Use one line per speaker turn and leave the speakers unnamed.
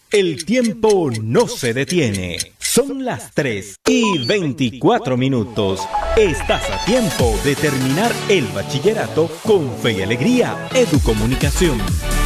El tiempo no se detiene. Son las 3:24. Estás a tiempo de terminar el bachillerato con fe y alegría. Educomunicación.